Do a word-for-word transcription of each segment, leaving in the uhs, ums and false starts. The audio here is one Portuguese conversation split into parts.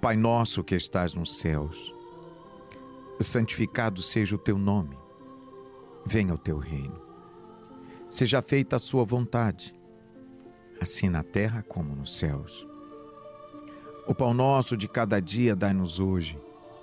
Pai nosso que estás nos céus, santificado seja o teu nome. Venha o teu reino. Seja feita a sua vontade, assim na terra como nos céus. O pão nosso de cada dia dai-nos hoje.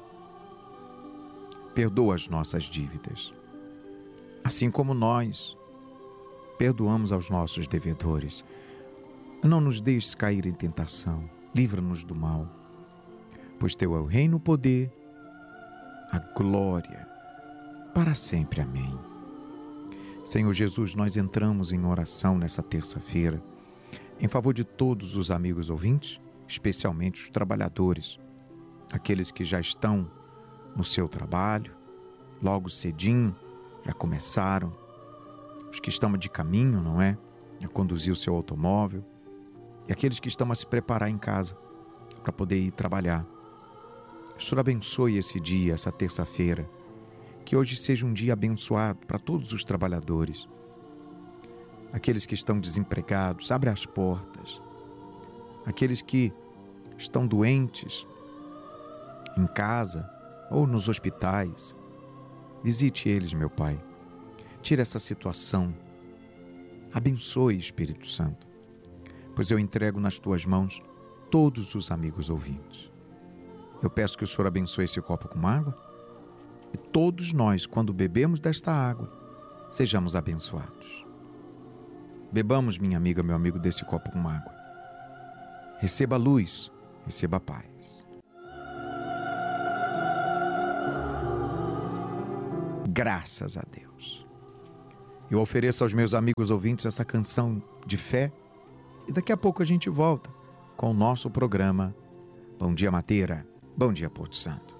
Perdoa as nossas dívidas, assim como nós perdoamos aos nossos devedores. Não nos deixes cair em tentação, livra-nos do mal, pois teu é o reino, o poder, a glória, para sempre. Amém. Senhor Jesus, nós entramos em oração nessa terça-feira, em favor de todos os amigos ouvintes, especialmente os trabalhadores, aqueles que já estão no seu trabalho, logo cedinho, já começaram, os que estão de caminho, não é? A conduzir o seu automóvel, e aqueles que estão a se preparar em casa para poder ir trabalhar. O Senhor abençoe esse dia, essa terça-feira, que hoje seja um dia abençoado para todos os trabalhadores. Aqueles que estão desempregados, abre as portas. Aqueles que estão doentes em casa ou nos hospitais, visite eles, meu Pai. Tire essa situação. Abençoe, Espírito Santo, pois eu entrego nas tuas mãos todos os amigos ouvintes. Eu peço que o Senhor abençoe esse copo com água e todos nós, quando bebemos desta água, sejamos abençoados. Bebamos, minha amiga, meu amigo, desse copo com água. Receba a luz, receba a paz. Graças a Deus. Eu ofereço aos meus amigos ouvintes essa canção de fé e daqui a pouco a gente volta com o nosso programa Bom Dia Mateira, Bom Dia Porto Santo.